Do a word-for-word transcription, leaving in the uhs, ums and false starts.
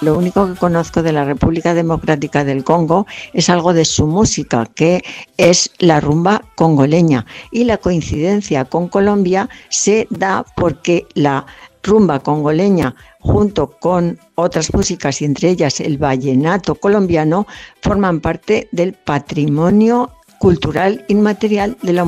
Lo único que conozco de la República Democrática del Congo es algo de su música, que es la rumba congoleña. Y la coincidencia con Colombia se da porque la rumba congoleña, junto con otras músicas y entre ellas el vallenato colombiano, forman parte del patrimonio cultural inmaterial de la